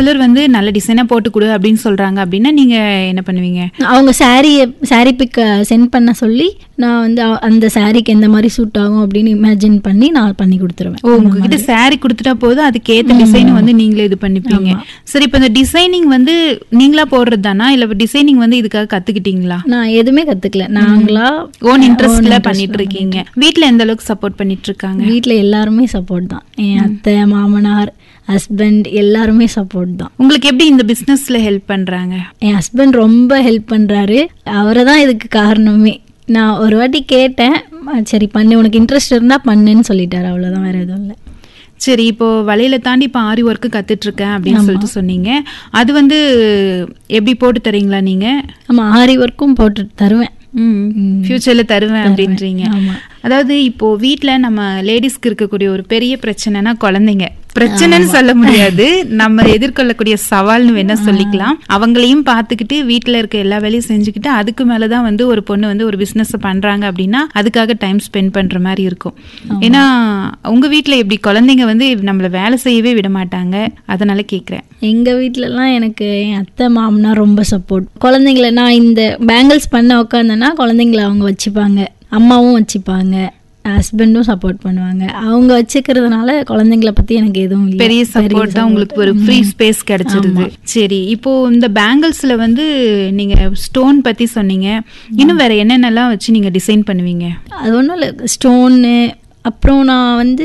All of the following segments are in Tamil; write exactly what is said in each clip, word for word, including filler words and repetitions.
சிலர் வந்து நல்ல டிசைனா போட்டு கொடு அப்படின்னு சொல்றாங்க அப்படின்னா நீங்க என்ன பண்ணுவீங்க? அவங்க சாரி சாரி பிக் சென்ட் பண்ண சொல்லி நான் வந்து அந்த சாரிக்கு எந்த மாதிரி சூட் ஆகும் அப்படின்னு இமேஜின் பண்ணி நான் பண்ணி கொடுத்துருவேன். உங்ககிட்ட சாரி கொடுத்துட்டா போதும், அதுக்கு ஏத்த டிசைன் வந்து நீங்களே இது பண்ணிப்பீங்க. சரி, இப்ப இந்த டிசைனிங் வந்து நீங்களா போடுறது தானா இல்ல டிசைனிங் வந்து இதுக்காக கத்துக்கிட்டீங்களா? நான் எதுவுமே கத்துக்கல, நாங்களா ஓன் இன்ட்ரெஸ்ட்ல பண்ணிட்டு இருக்கீங்க. வீட்ல எந்த அளவுக்கு சப்போர்ட் பண்ணிட்டு இருக்காங்க? வீட்ல எல்லாருமே சப்போர்ட் தான். என் அத்தை, மாமனார், ஹஸ்பண்ட் எல்லாருமே சப்போர்ட் தான். உங்களுக்கு எப்படி இந்த பிசினஸ்ல ஹெல்ப் பண்றாங்க? என் ஹஸ்பண்ட் ரொம்ப ஹெல்ப் பண்றாரு. அவரை தான் இதுக்கு காரணமே. நான் ஒரு வாட்டி கேட்டேன், சரி பண்ணு, உனக்கு இன்ட்ரெஸ்ட் இருந்தா பண்ணுன்னு சொல்லிட்டாரு. அவ்வளவுதான், வேற எதுவும் இல்லை. சரி, இப்போ வலையில தாண்டி இப்போ ஆரி ஒர்க்கு கத்துட்டு இருக்கேன் அப்படின்னு சொல்லிட்டு சொன்னீங்க. அது வந்து எப்படி போட்டு தரீங்களா நீங்க? ஆமா, ஆரி ஒர்க்கும் போட்டு தருவேன். ஃபியூச்சர்ல தருவேன் அப்படின்றீங்க. அதாவது இப்போ வீட்டுல நம்ம லேடிஸ்க்கு இருக்கக்கூடிய ஒரு பெரிய பிரச்சனைனா குழந்தைங்க. பிரச்சனைன்னு சொல்ல முடியாது, நம்ம எதிர்கொள்ளக்கூடிய சவால்னு வேணா சொல்லிக்கலாம். அவங்களையும் பார்த்துக்கிட்டு வீட்டுல இருக்க எல்லா வேலையும் செஞ்சுக்கிட்டு அதுக்கு மேலதான் வந்து ஒரு பொண்ணு வந்து ஒரு பிசினஸ் பண்றாங்க அப்படின்னா அதுக்காக டைம் ஸ்பெண்ட் பண்ற மாதிரி இருக்கும். ஏன்னா உங்க வீட்டுல எப்படி குழந்தைங்க வந்து நம்மள வேலை செய்யவே விட மாட்டாங்க, அதனால கேக்குறேன். எங்க வீட்டுல எல்லாம் எனக்கு என் அத்தை மாமனா ரொம்ப சப்போர்ட். குழந்தைங்கள நான் இந்த பேங்கிள்ஸ் பண்ண உட்காந்தேன்னா குழந்தைங்கள அவங்க வச்சுப்பாங்க, அம்மாவும் வச்சுப்பாங்க, ஹஸ்பண்டும் சப்போர்ட் பண்ணுவாங்க. அவங்க வச்சுக்கிறதுனால குழந்தைங்களை பத்தி எனக்கு எதுவும் இல்லை. பெரிய சப்போர்ட் தான், உங்களுக்கு ஒரு ஃப்ரீ ஸ்பேஸ் கிடைச்சிருது. சரி, இப்போ இந்த பேங்கிள்ஸ்ல வந்து நீங்க ஸ்டோன் பத்தி சொன்னீங்க, இன்னும் வேற என்னென்னலாம் வச்சு நீங்க டிசைன் பண்ணுவீங்க? அது ஒன்றும் இல்லை, ஸ்டோனு, அப்புறம் நான் வந்து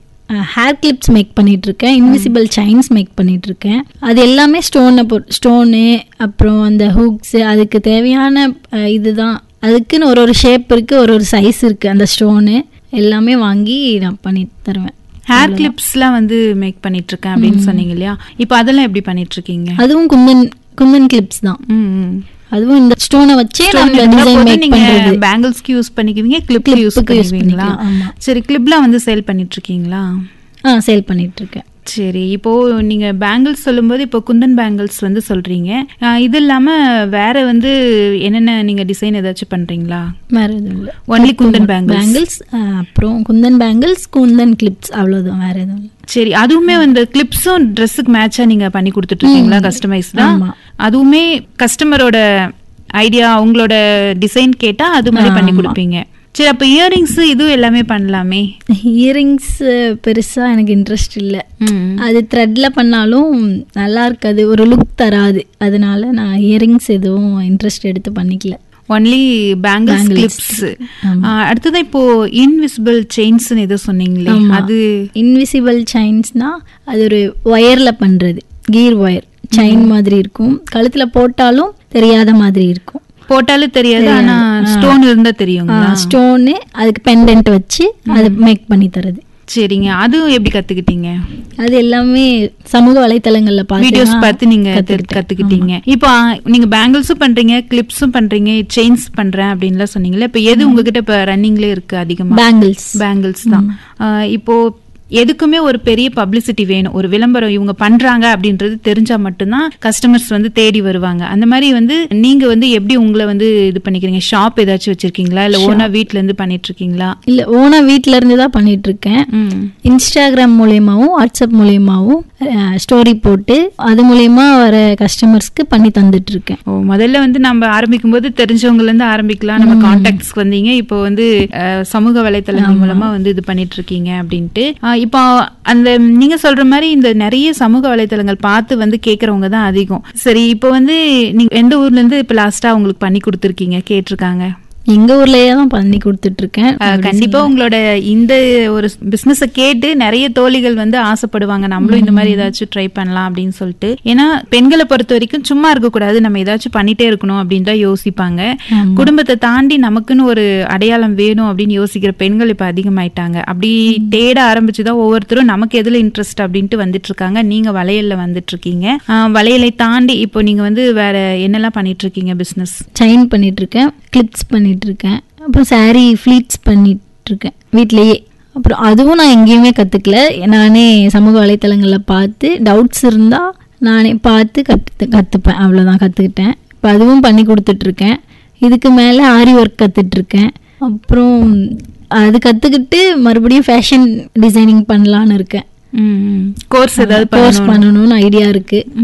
ஹேர் கிளிப்ஸ் மேக் பண்ணிட்டு இருக்கேன், இன்விசிபிள் செயின்ஸ் மேக் பண்ணிட்டு இருக்கேன். அது எல்லாமே ஸ்டோனை போ ஸ்டோனு அப்புறம் அந்த ஹூக்ஸ், அதுக்கு தேவையான இதுதான். அதுக்குன்னு ஒரு ஒரு ஷேப் இருக்கு, ஒரு ஒரு சைஸ் இருக்கு. அந்த ஸ்டோனு எல்லாமே வாங்கி நான் பண்ணி தருவேன். ஹேர் கிளிப்ஸ்லாம் வந்து மேக் பண்ணிட்டு இருக்கேன் அப்படின்னு சொன்னீங்க இல்லையா? இப்போ அதெல்லாம் எப்படி பண்ணிட்டு இருக்கீங்க? அதுவும் குந்தன் குந்தன் கிளிப்ஸ் தான். அதுவும் இந்த ஸ்டோனை வச்சே நம்ம டிசைன் மேக் பண்றது. பேங்கிள்ஸ்க்கு யூஸ் பண்ணிக்குவீங்க, கிளிப்க்கு யூஸ் பண்ணுவீங்களா? சரி, கிளிப்லாம் வந்து சேல் பண்ணிட்டு இருக்கீங்களா? ஆ, சேல் பண்ணிட்டு இருக்கேன். சரி, இப்போ நீங்க பேங்கிள்ஸ் சொல்லும்போது இப்போ குந்தன் பேங்கிள்ஸ் வந்து சொல்றீங்க, இது இல்லாம வேற வந்து என்னென்ன நீங்க டிசைன் ஏதாச்சும் பண்றீங்களா? வேற எதுவும் இல்லை, ஒன்லி குந்தன் பேங்கிள்ஸ், அப்புறம் குந்தன் பேங்கிள்ஸ், குந்தன் கிளிப்ஸ், அவ்வளவுதான், வேற எதுவும் இல்லை. சரி, அதுவுமே வந்து கிளிப்ஸும் ட்ரெஸ்ஸுக்கு மேட்சா நீங்க பண்ணி கொடுத்துட்டு இருக்கீங்களா? கஸ்டமைஸ் தான் அதுவுமே? கஸ்டமரோட ஐடியா, அவங்களோட டிசைன் கேட்டா அது மாதிரி பண்ணி கொடுப்பீங்க. சரி, அப்ப இயரிங்ஸ் இதுவும் எல்லாமே பண்ணலாமே? இயரிங்ஸ் பெருசா எனக்கு இன்ட்ரெஸ்ட் இல்லை. அது த்ரெட்ல பண்ணாலும் நல்லா இருக்காது, ஒரு லுக் தராது. அதனால நான் இயரிங்ஸ் எதுவும் இன்ட்ரெஸ்ட் எடுத்து பண்ணிக்கல. Only bangles, clips. அடுத்தது இப்போ இன்விசிபிள் செயின்ஸ் ஏதோ சொன்னீங்களே, அது? இன்விசிபிள் செயின்ஸ்னா அது ஒரு ஒயர்ல பண்றது, கீர் ஒயர் செயின் மாதிரி இருக்கும். கழுத்துல போட்டாலும் தெரியாத மாதிரி இருக்கும். போட்டாலும் தெரியாது, ஆனா ஸ்டோன் இருந்தா தெரியும். ஸ்டோனு அதுக்கு பெண்டன்ட் வச்சு அது மேக் பண்ணி தரது. சரிங்க, அது எப்படி கத்துக்கிட்டீங்க? அது எல்லாமே சமூக வலைத்தளங்கள்ல பார்த்து வீடியோஸ் பார்த்து நீங்க கத்துக்கிட்டீங்க. இப்போ நீங்க பேங்கிள்ஸும் பண்றீங்க, கிளிப்ஸும் பண்றீங்க, செயின்ஸ் பண்றேன் அப்படின்லாம் சொன்னீங்களா? இப்போ எது உங்ககிட்ட இப்ப ரன்னிங்ல இருக்கு அதிகமா? பேங்கிள்ஸ். பேங்கிள்ஸ் தான். இப்போ எதுக்குமே ஒரு பெரிய பப்ளிசிட்டி வேணும், ஒரு விளம்பரம் இவங்க பண்றாங்க அப்படின்றது தெரிஞ்சா மட்டும்தான் கஸ்டமர்ஸ் வந்து தேடி வருவாங்க. அந்த மாதிரி வந்து நீங்க வந்து எப்படி உங்களை வந்து இது பண்ணிக்கிறீங்க? ஷாப் ஏதாச்சும் வச்சிருக்கீங்களா இல்ல ஓனா வீட்ல இருந்து பண்ணிட்டு இருக்கீங்களா? இல்ல, ஓனா வீட்ல இருந்து தான் பண்ணிட்டு இருக்கேன். இன்ஸ்டாகிராம் மூலியமாவும் வாட்ஸ்அப் மூலியமாவும் ஸ்டோரி போட்டு அது மூலியமா வர கஸ்டமர்ஸ்க்கு பண்ணி தந்துட்டு இருக்கேன். ஓ, முதல்ல வந்து நம்ம ஆரம்பிக்கும் போது தெரிஞ்சவங்கல இருந்து ஆரம்பிக்கலாம், நம்ம கான்டாக்ட்ஸ் வந்தீங்க, இப்போ வந்து சமூக வலைத்தளங்கள் மூலமா வந்து இது பண்ணிட்டு இருக்கீங்க அப்படின்ட்டு. இப்போ அந்த நீங்க சொல்ற மாதிரி இந்த நிறைய சமூக வலைத்தளங்கள் பார்த்து வந்து கேட்கறவங்க தான் அதிகம். சரி, இப்போ வந்து நீங்க எந்த ஊர்ல இருந்து இப்ப லாஸ்டா உங்களுக்கு பண்ணி கொடுத்துருக்கீங்க, கேட்டிருக்காங்க? எங்க ஊர்லயே தான் பண்ணி கொடுத்துட்டு இருக்கேன். கண்டிப்பா உங்களோட இந்த ஒரு பிசினஸ் கேட்டு நிறைய தோழிகள் வந்து ஆசைப்படுவாங்க, நம்மளும் இந்த மாதிரி ஏதாச்சும் ட்ரை பண்ணலாம் அப்படின்னு சொல்லிட்டு. ஏன்னா பெண்களை பொறுத்த வரைக்கும் சும்மா இருக்க கூடாது, நம்ம ஏதாச்சும் பண்ணிட்டே இருக்கணும் அப்படின்னு தான் யோசிப்பாங்க. குடும்பத்தை தாண்டி நமக்குன்னு ஒரு அடையாளம் வேணும் அப்படின்னு யோசிக்கிற பெண்கள் இப்ப அதிகமாயிட்டாங்க. அப்படி தேட ஆரம்பிச்சுதான் ஒவ்வொருத்தரும் நமக்கு எதுல இன்ட்ரெஸ்ட் அப்படின்ட்டு வந்துட்டு இருக்காங்க. நீங்க வளையல்ல வந்துட்டு இருக்கீங்க. வளையலை தாண்டி இப்போ நீங்க வந்து வேற என்னெல்லாம் பண்ணிட்டு இருக்கீங்க பிசினஸ்? செயின் பண்ணிட்டு இருக்கேன், கிளிப்ஸ் பண்ணிட்டு இருக்கேன், அப்புறம் சாரி ஃபிளீட்ஸ் பண்ணிட்டு இருக்கேன் வீட்லயே. அப்புறம் அதுவும் நான் எங்கேயுமே கற்றுக்கல, நானே சமூக வலைத்தளங்களில் பார்த்து டவுட்ஸ் இருந்தால் நானே பார்த்து கற்று கற்றுப்பேன் அவ்வளோதான், கற்றுக்கிட்டேன். இப்போ அதுவும் பண்ணி கொடுத்துட்ருக்கேன். இதுக்கு மேலே ஆரி ஒர்க் கற்றுட்ருக்கேன். அப்புறம் அது கற்றுக்கிட்டு மறுபடியும் ஃபேஷன் டிசைனிங் பண்ணலான்னு இருக்கேன். கோர்ஸ் ஏதாவது கோர்ஸ் பண்ணணும்னு ஐடியா இருக்குது.